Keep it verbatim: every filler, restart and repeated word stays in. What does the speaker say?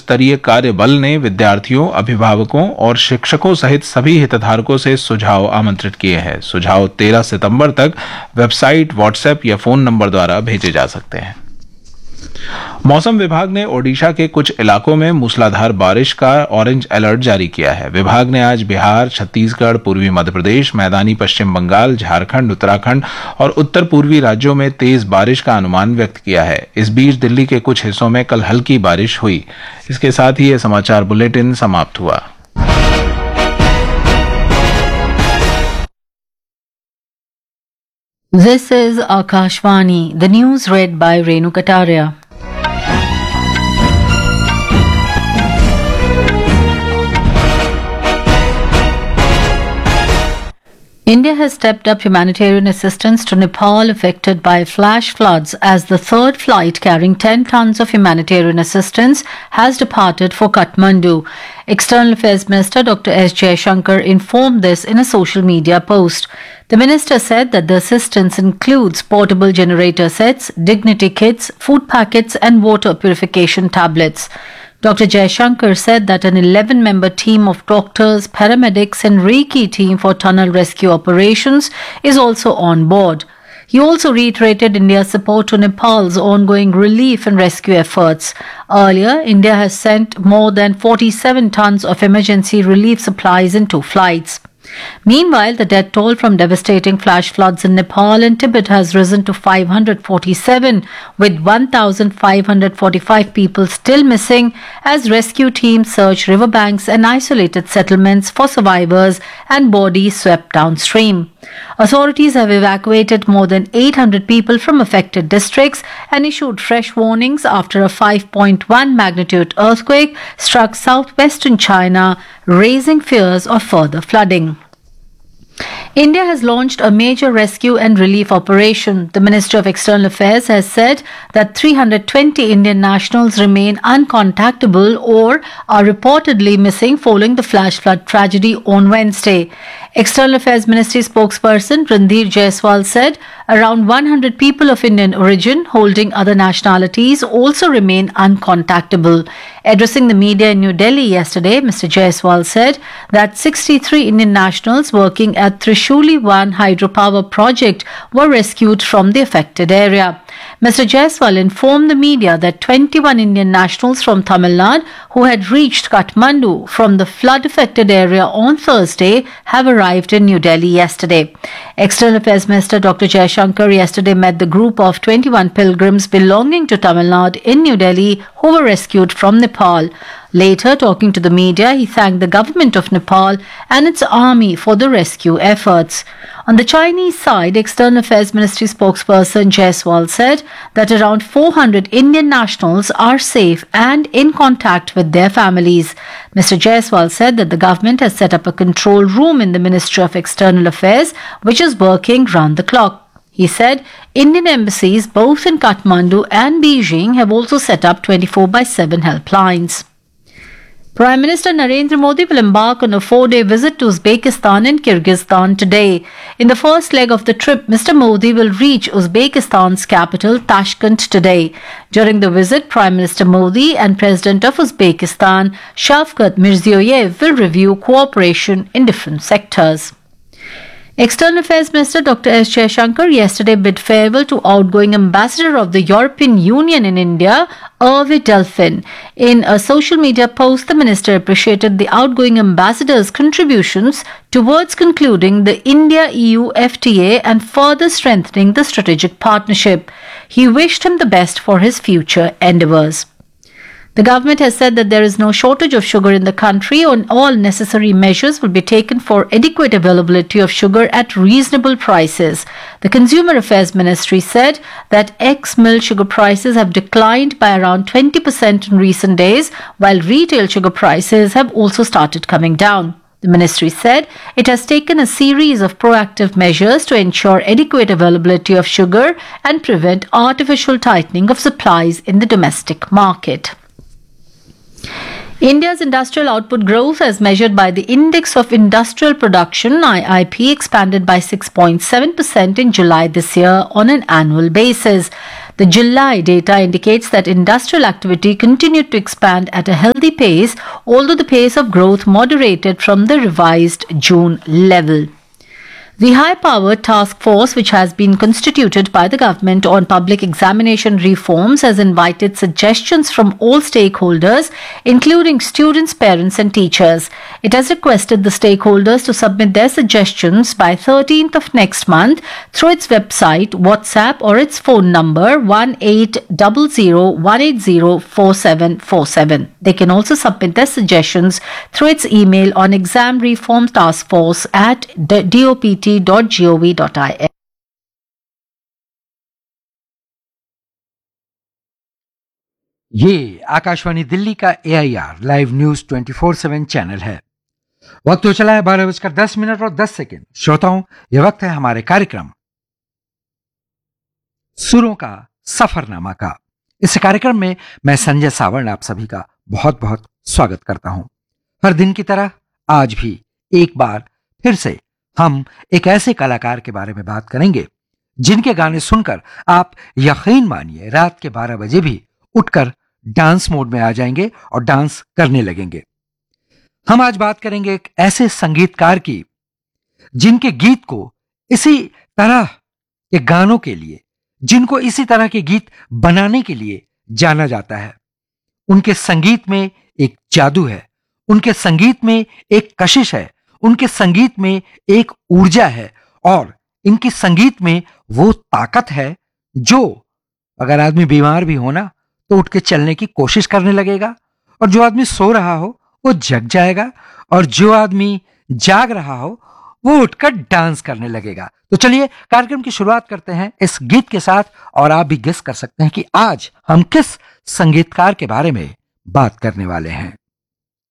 स्तरीय कार्य बल ने विद्यार्थियों, अभिभावकों और शिक्षकों सहित सभी हितधारकों से सुझाव आमंत्रित किए हैं। सुझाव तेरह सितंबर तक वेबसाइट, व्हाट्सएप या फोन नंबर द्वारा भेजे जा सकते हैं। मौसम विभाग ने ओडिशा के कुछ इलाकों में मूसलाधार बारिश का ऑरेंज अलर्ट जारी किया है। विभाग ने आज बिहार, छत्तीसगढ़, पूर्वी मध्य प्रदेश, मैदानी पश्चिम बंगाल, झारखंड, उत्तराखंड और उत्तर पूर्वी राज्यों में तेज बारिश का अनुमान व्यक्त किया है। इस बीच दिल्ली के कुछ हिस्सों में कल हल्की बारिश हुई। इसके साथ ही यह समाचार बुलेटिन समाप्त हुआ। This is Akashvani, the news read by Renu Kataria. India has stepped up humanitarian assistance to Nepal affected by flash floods as the third flight carrying ten tons of humanitarian assistance has departed for Kathmandu. External Affairs Minister Doctor S. Jaishankar informed this in a social media post. The minister said that the assistance includes portable generator sets, dignity kits, food packets and water purification tablets. Doctor Jaishankar said that an eleven-member team of doctors, paramedics and Reiki team for tunnel rescue operations is also on board. He also reiterated India's support to Nepal's ongoing relief and rescue efforts. Earlier, India has sent more than forty-seven tons of emergency relief supplies in two flights. Meanwhile, the death toll from devastating flash floods in Nepal and Tibet has risen to five hundred forty-seven, with one thousand five hundred forty-five people still missing as rescue teams search riverbanks and isolated settlements for survivors and bodies swept downstream. Authorities have evacuated more than eight hundred people from affected districts and issued fresh warnings after a five point one magnitude earthquake struck southwestern China, raising fears of further flooding. India has launched a major rescue and relief operation. The Ministry of External Affairs has said that three hundred twenty Indian nationals remain uncontactable or are reportedly missing following the flash flood tragedy on Wednesday. External Affairs Ministry spokesperson Randhir Jaiswal said around one hundred people of Indian origin holding other nationalities also remain uncontactable. Addressing the media in New Delhi yesterday, Mister Jaiswal said that sixty-three Indian nationals working at Trishuli one hydropower project were rescued from the affected area. Mister Jaiswal informed the media that twenty-one Indian nationals from Tamil Nadu who had reached Kathmandu from the flood-affected area on Thursday have arrived in New Delhi yesterday. External Affairs Minister Doctor Jaishankar yesterday met the group of twenty-one pilgrims belonging to Tamil Nadu in New Delhi who were rescued from Nepal. Later, talking to the media, he thanked the government of Nepal and its army for the rescue efforts. On the Chinese side, External Affairs Ministry spokesperson Jaiswal said that around four hundred Indian nationals are safe and in contact with their families. Mister Jaiswal said that the government has set up a control room in the Ministry of External Affairs, which is working round the clock. He said Indian embassies both in Kathmandu and Beijing have also set up twenty-four by seven helplines. Prime Minister Narendra Modi will embark on a four-day visit to Uzbekistan and Kyrgyzstan today. In the first leg of the trip, Mister Modi will reach Uzbekistan's capital, Tashkent, today. During the visit, Prime Minister Modi and President of Uzbekistan, Shavkat Mirziyoyev, will review cooperation in different sectors. External Affairs Minister Doctor S. Jaishankar yesterday bid farewell to outgoing Ambassador of the European Union in India, Hervé Delphin. In a social media post, the minister appreciated the outgoing ambassador's contributions towards concluding the India-E U F T A and further strengthening the strategic partnership. He wished him the best for his future endeavours. The government has said that there is no shortage of sugar in the country and all necessary measures will be taken for adequate availability of sugar at reasonable prices. The Consumer Affairs Ministry said that ex-mill sugar prices have declined by around twenty percent in recent days, while retail sugar prices have also started coming down. The ministry said it has taken a series of proactive measures to ensure adequate availability of sugar and prevent artificial tightening of supplies in the domestic market. India's industrial output growth as measured by the Index of Industrial Production I I P expanded by six point seven percent in July this year on an annual basis. The July data indicates that industrial activity continued to expand at a healthy pace, although the pace of growth moderated from the revised June level. The high-powered task force, which has been constituted by the government on public examination reforms, has invited suggestions from all stakeholders, including students, parents and teachers. It has requested the stakeholders to submit their suggestions by thirteenth of next month through its website, WhatsApp or its phone number one eight zero zero one eight zero four seven four seven. They can also submit their suggestions through its email on exam reform task force at dopt dot gov dot in. ये आकाशवाणी दिल्ली का ए I R live news twenty four seven channel है। वक्त हो चला है बारह बजकर दस मिनट और दस सेकेंड। श्रोताओं, ये वक्त है हमारे कार्यक्रम सुरों का सफरनामा का। इस कार्यक्रम में मैं संजय सावर्ण आप सभी का बहुत बहुत स्वागत करता हूं। हर दिन की तरह आज भी एक बार फिर से हम एक ऐसे कलाकार के बारे में बात करेंगे जिनके गाने सुनकर आप यकीन मानिए रात के बारह बजे भी उठकर डांस मोड में आ जाएंगे और डांस करने लगेंगे। हम आज बात करेंगे एक ऐसे संगीतकार की जिनके गीत को इसी तरह के गानों के लिए, जिनको इसी तरह के गीत बनाने के लिए जाना जाता है। उनके संगीत में एक जादू है, उनके संगीत में एक कशिश है, उनके संगीत में एक ऊर्जा है और इनकी संगीत में वो ताकत है जो अगर आदमी बीमार भी हो ना तो उठ के चलने की कोशिश करने लगेगा, और जो आदमी सो रहा हो वो जग जाएगा, और जो आदमी जाग रहा हो वो उठकर डांस करने लगेगा। तो चलिए कार्यक्रम की शुरुआत करते हैं इस गीत के साथ, और आप भी गेस कर सकते हैं कि आज हम किस संगीतकार के बारे में बात करने वाले हैं।